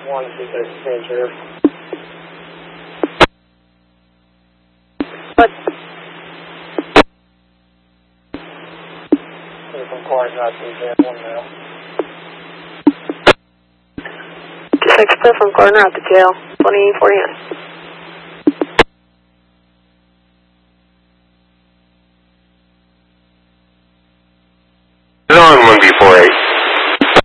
1 to 6 here. What? From coordinate to Jan 1 now. 26 clear from coordinate to jail, 2049. On 1B48.